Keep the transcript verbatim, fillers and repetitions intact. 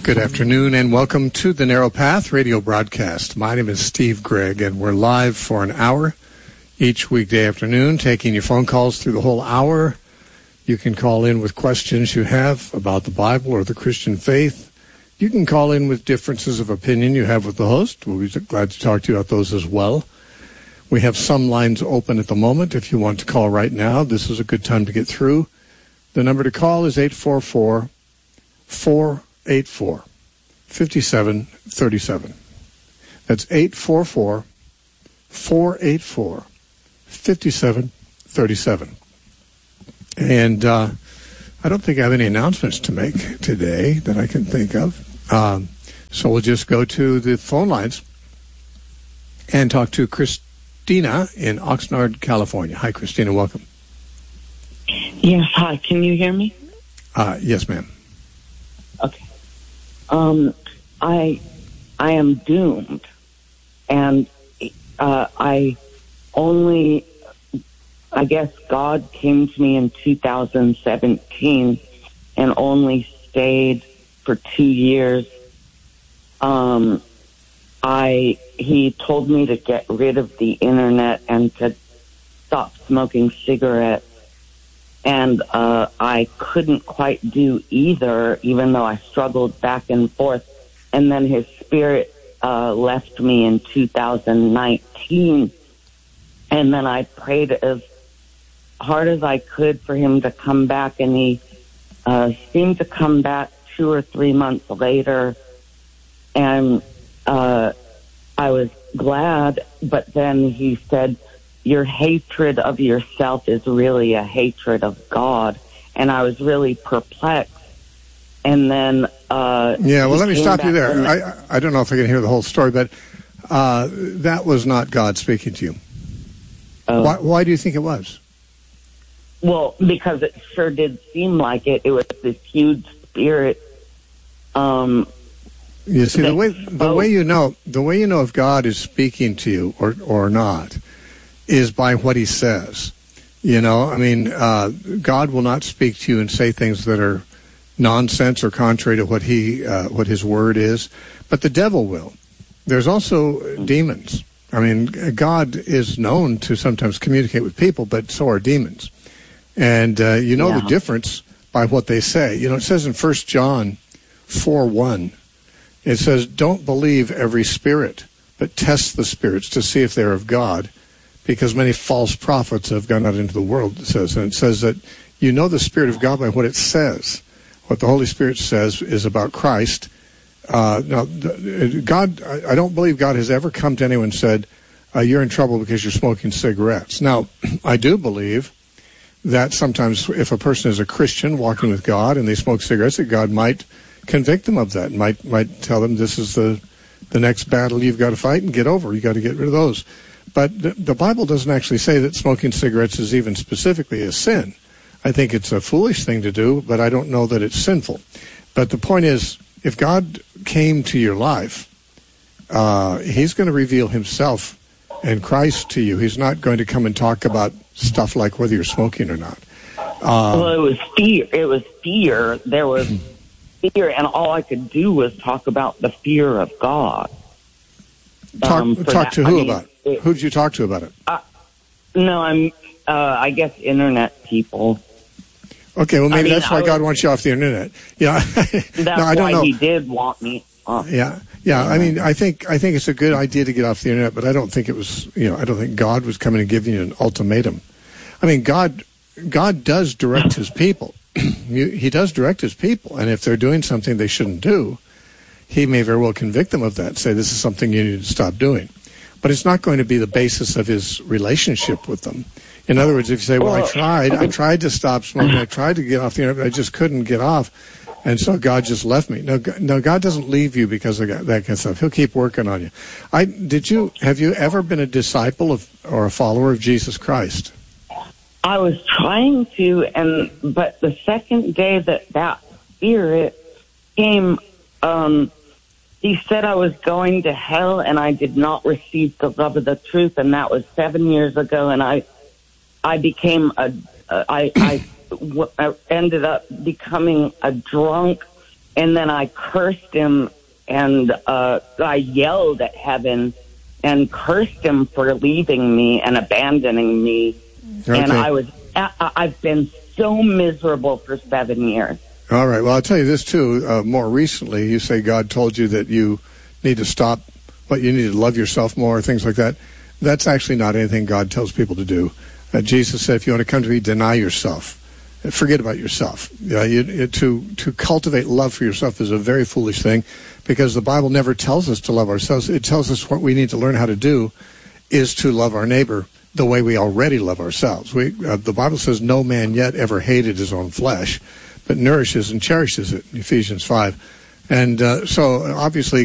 Good afternoon and welcome to the Narrow Path radio broadcast. My name is Steve Gregg and we're live for an hour each weekday afternoon, taking your phone calls through the whole hour. You can call in with questions you have about the Bible or the Christian faith. You can call in with differences of opinion you have with the host. We'll be glad to talk to you about those as well. We have some lines open at the moment. If you want to call right now, this is a good time to get through. The number to call is eight four four, four eight four, five seven three seven. That's eight four four, four eight four, five seven three seven. And uh, I don't think I have any announcements to make today that I can think of. Um, so we'll just go to the phone lines and talk to Christina in Oxnard, California. Hi, Christina. Welcome. Yes, hi. Can you hear me? Uh, yes, ma'am. Okay. Um, I, I am doomed, and uh, I only, I guess God came to me in two thousand seventeen and only stayed for two years. Um, I he told me to get rid of the internet and to stop smoking cigarettes. And uh, I couldn't quite do either, even though I struggled back and forth. And then his spirit uh, left me in two thousand nineteen. And then I prayed as hard as I could for him to come back. And he uh, seemed to come back two or three months later. And uh, I was glad. But then he said, your hatred of yourself is really a hatred of God. And I was really perplexed. And then... Uh, yeah, well, let me stop you there. I, I don't know if I can hear the whole story, but uh, that was not God speaking to you. Uh, why, why do you think it was? Well, because it sure did seem like it. It was this huge spirit. Um, you see, the way the way you know the way you know if God is speaking to you or or not is by what he says. You know, I mean, uh, God will not speak to you and say things that are nonsense or contrary to what he, uh, what his word is, but the devil will. There's also demons. I mean, God is known to sometimes communicate with people, but so are demons. And uh, you know yeah. the difference by what they say. You know, it says in First John four one, it says, don't believe every spirit, but test the spirits to see if they're of God, because many false prophets have gone out into the world, it says. And it says that you know the Spirit of God by what it says. What the Holy Spirit says is about Christ. Uh, now, God, I don't believe God has ever come to anyone and said, uh, you're in trouble because you're smoking cigarettes. Now, I do believe that sometimes if a person is a Christian walking with God and they smoke cigarettes, that God might convict them of that, might might tell them this is the, the next battle you've got to fight and get over. You've got to get rid of those. But the, the Bible doesn't actually say that smoking cigarettes is even specifically a sin. I think it's a foolish thing to do, but I don't know that it's sinful. But the point is, if God came to your life, uh, he's going to reveal himself and Christ to you. He's not going to come and talk about stuff like whether you're smoking or not. Um, well, it was fear. It was fear. There was fear, and all I could do was talk about the fear of God. Talk, Um, talk that, to who I mean, about it? Who did you talk to about it? Uh, no, I'm, uh, I guess internet people. Okay, well, maybe I mean, that's why was, God wants you off the internet. Yeah, that's no, I don't why know. he did want me off. Yeah, yeah. I mean, I think I think it's a good idea to get off the internet, but I don't think it was. You know, I don't think God was coming and giving you an ultimatum. I mean, God, God does direct his people. He does direct his people, and if they're doing something they shouldn't do, he may very well convict them of that. Say this is something you need to stop doing, but it's not going to be the basis of his relationship with them. In other words, if you say, well, I tried, I tried to stop smoking, I tried to get off the internet, but I just couldn't get off, and so God just left me. No, no, God doesn't leave you because of that kind of stuff. He'll keep working on you. I did you have you ever been a disciple of or a follower of Jesus Christ? I was trying to, and but the second day that that spirit came, um, he said I was going to hell, and I did not receive the love of the truth, and that was seven years ago, and I. I became a, uh, I, I, w- I ended up becoming a drunk and then I cursed him, and uh, I yelled at heaven and cursed him for leaving me and abandoning me. Okay. And I was, I, I've been so miserable for seven years. All right. Well, I'll tell you this, too. Uh, more recently, you say God told you that you need to stop, what you need to love yourself more, things like that. That's actually not anything God tells people to do. Uh, Jesus said, if you want to come to me, deny yourself. Forget about yourself. Uh, you, you, to, to cultivate love for yourself is a very foolish thing, because the Bible never tells us to love ourselves. It tells us what we need to learn how to do is to love our neighbor the way we already love ourselves. We, uh, the Bible says no man yet ever hated his own flesh, but nourishes and cherishes it, in Ephesians five. And uh, so, obviously,